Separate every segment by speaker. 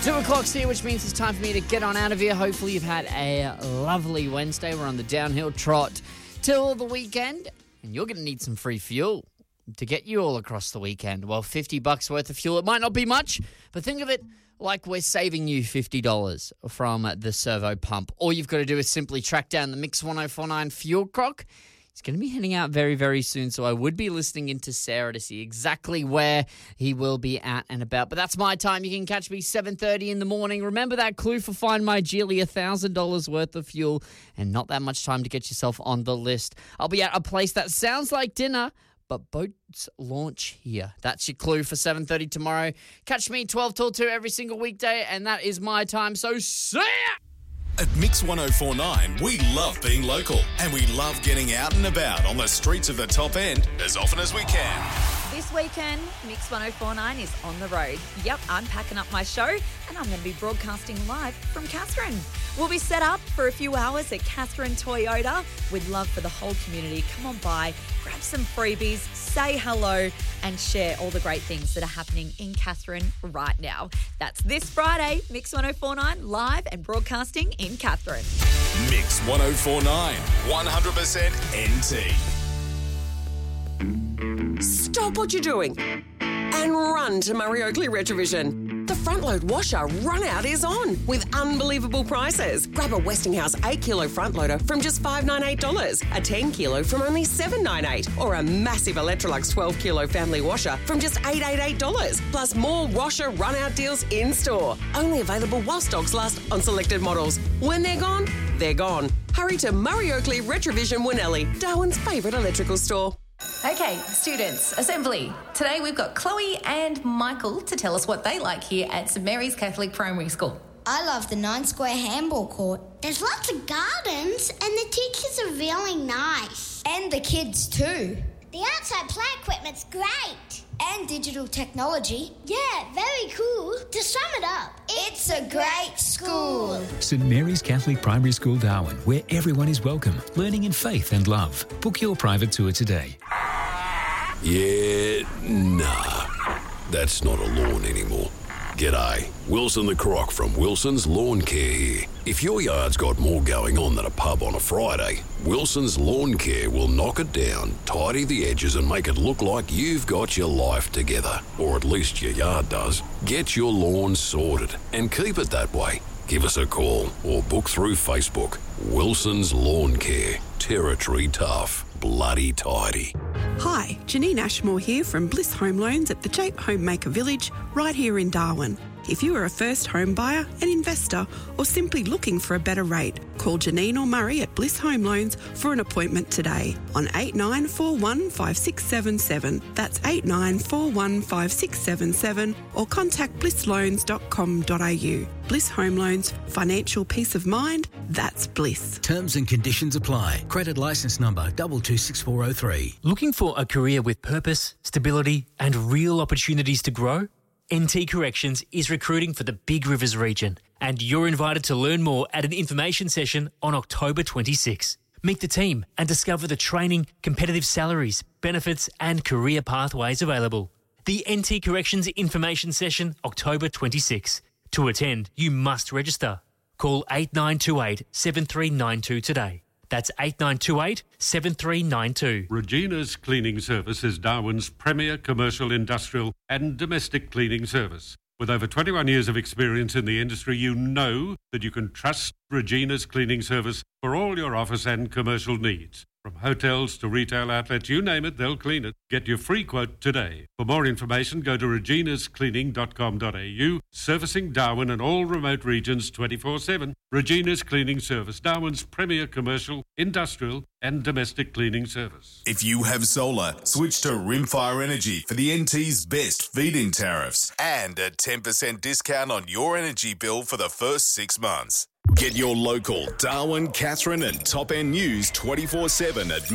Speaker 1: 2 o'clock's here, which means it's time for me to get on out of here. Hopefully you've had a lovely Wednesday. We're on the downhill trot till the weekend, and you're going to need some free fuel to get you all across the weekend. Well, $50 worth of fuel. It might not be much, but think of it like we're saving you $50 from the Servo pump. All you've got to do is simply track down the Mix 1049 fuel crock. He's going to be heading out very, very soon, so I would be listening into Sarah to see exactly where he will be at and about. But that's my time. You can catch me 7:30 in the morning. Remember that clue for Find My Geely, $1,000 worth of fuel and not that much time to get yourself on the list. I'll be at a place that sounds like dinner, but boats launch here. That's your clue for 7:30 tomorrow. Catch me 12 till 2 every single weekday, and that is my time, so see ya!
Speaker 2: At Mix 1049, we love being local and we love getting out and about on the streets of the top end as often as we can.
Speaker 3: This weekend, Mix 1049 is on the road. Yep, I'm packing up my show and I'm going to be broadcasting live from Katherine. We'll be set up for a few hours at Katherine Toyota. We'd love for the whole community. Come on by, grab some freebies, say hello and share all the great things that are happening in Katherine right now. That's this Friday, Mix 1049 live and broadcasting in Katherine.
Speaker 2: Mix 1049, 100% NT.
Speaker 4: Stop what you're doing and run to Murray Oakley Retrovision. The front load washer run out is on with unbelievable prices. Grab a Westinghouse 8 kilo front loader from just $598, a 10 kilo from only $798, or a massive Electrolux 12 kilo family washer from just $888. Plus more washer run out deals in store. Only available while stocks last on selected models. When they're gone, they're gone. Hurry to Murray Oakley Retrovision Winnelli, Darwin's favourite electrical store.
Speaker 5: Okay, students, assembly. Today we've got Chloe and Michael to tell us what they like here at St Mary's Catholic Primary School.
Speaker 6: I love the 9-square handball court. There's lots of gardens and the teachers are really nice. And the kids too. The outside play equipment's great. And digital technology. Yeah, very cool. To sum it up, it's a great school.
Speaker 7: St Mary's Catholic Primary School, Darwin, where everyone is welcome, learning in faith and love. Book your private tour today.
Speaker 8: Yeah, nah. That's not a lawn anymore. G'day, Wilson the Croc from Wilson's Lawn Care here. If your yard's got more going on than a pub on a Friday, Wilson's Lawn Care will knock it down, tidy the edges and make it look like you've got your life together. Or at least your yard does. Get your lawn sorted and keep it that way. Give us a call or book through Facebook. Wilson's Lawn Care. Territory tough. Bloody tidy.
Speaker 9: Hi, Janine Ashmore here from Bliss Home Loans at the Jape Homemaker Village, right here in Darwin. If you are a first home buyer, an investor, or simply looking for a better rate, call Janine or Murray at Bliss Home Loans for an appointment today on 8941 5677. That's 8941 5677, or contact blissloans.com.au. Bliss Home Loans, financial peace of mind, that's bliss.
Speaker 7: Terms and conditions apply. Credit licence number 226403.
Speaker 10: Looking for a career with purpose, stability and real opportunities to grow? NT Corrections is recruiting for the Big Rivers region, and you're invited to learn more at an information session on October 26. Meet the team and discover the training, competitive salaries, benefits and career pathways available. The NT Corrections information session, October 26. To attend, you must register. Call 8928 7392 today. That's 8928 7392.
Speaker 11: Regina's Cleaning Service is Darwin's premier commercial, industrial and domestic cleaning service. With over 21 years of experience in the industry, you know that you can trust Regina's Cleaning Service for all your office and commercial needs. From hotels to retail outlets, you name it, they'll clean it. Get your free quote today. For more information, go to reginascleaning.com.au, servicing Darwin and all remote regions 24/7. Regina's Cleaning Service, Darwin's premier commercial, industrial and domestic cleaning service.
Speaker 2: If you have solar, switch to Rimfire Energy for the NT's best feed-in tariffs and a 10% discount on your energy bill for the first 6 months. Get your local Darwin, Katherine and Top End news 24/7 at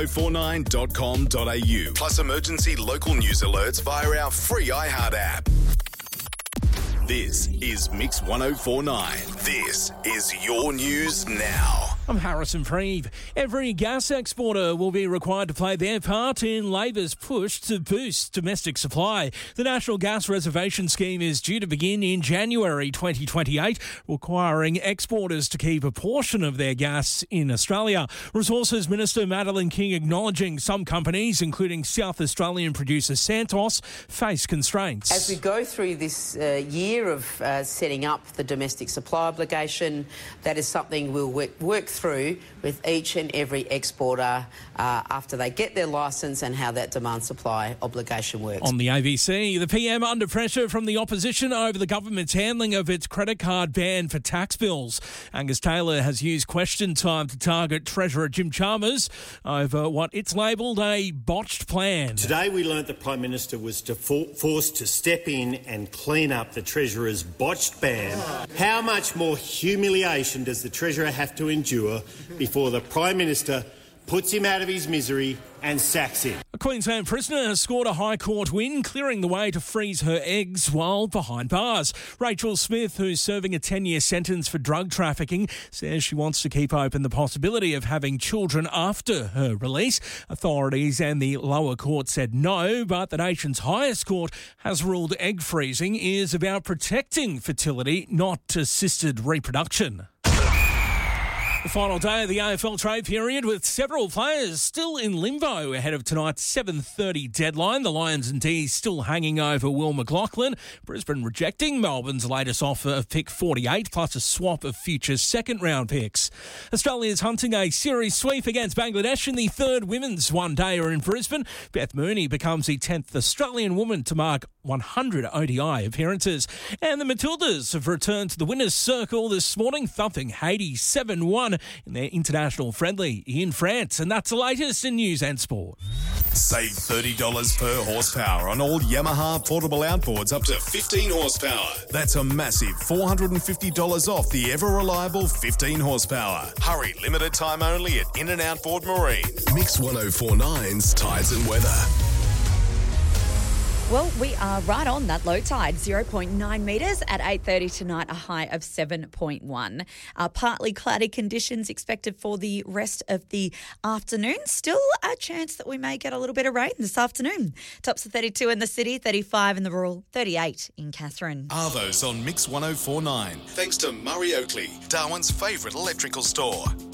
Speaker 2: mix1049.com.au. Plus emergency local news alerts via our free iHeart app. This is Mix 1049. This is your news now.
Speaker 12: I'm Harrison Freeve. Every gas exporter will be required to play their part in Labor's push to boost domestic supply. The National Gas Reservation Scheme is due to begin in January 2028, requiring exporters to keep a portion of their gas in Australia. Resources Minister Madeleine King acknowledging some companies, including South Australian producer Santos, face constraints.
Speaker 13: As we go through this year of setting up the domestic supply obligation, that is something we'll work through with each and every exporter after they get their licence and how that demand-supply obligation works.
Speaker 12: On the ABC, the PM under pressure from the opposition over the government's handling of its credit card ban for tax bills. Angus Taylor has used question time to target Treasurer Jim Chalmers over what it's labelled a botched plan.
Speaker 14: Today we learnt the Prime Minister was forced to step in and clean up the Treasurer's botched ban. How much more humiliation does the Treasurer have to endure before the Prime Minister puts him out of his misery and sacks him?
Speaker 12: A Queensland prisoner has scored a High Court win, clearing the way to freeze her eggs while behind bars. Rachel Smith, who's serving a 10-year sentence for drug trafficking, says she wants to keep open the possibility of having children after her release. Authorities and the lower court said no, but the nation's highest court has ruled egg freezing is about protecting fertility, not assisted reproduction. The final day of the AFL trade period, with several players still in limbo ahead of tonight's 7:30 deadline. The Lions and D's still hanging over Will McLaughlin. Brisbane rejecting Melbourne's latest offer of pick 48 plus a swap of future second-round picks. Australia's hunting a series sweep against Bangladesh in the third women's one-dayer in Brisbane. Beth Mooney becomes the 10th Australian woman to mark 100 ODI appearances. And the Matildas have returned to the winner's circle this morning, thumping Haiti 7-1 in their international friendly in France. And that's the latest in news and sport.
Speaker 2: Save $30 per horsepower on all Yamaha portable outboards up to 15 horsepower. That's a massive $450 off the ever-reliable 15 horsepower. Hurry, limited time only at In and Outboard Marine. Mix 1049's Tides and Weather.
Speaker 3: Well, we are right on that low tide, 0.9 metres at 8:30 tonight, a high of 7.1. Partly cloudy conditions expected for the rest of the afternoon. Still a chance that we may get a little bit of rain this afternoon. Tops of 32 in the city, 35 in the rural, 38 in Katherine.
Speaker 2: Arvo's on Mix 1049. Thanks to Murray Oakley, Darwin's favourite electrical store.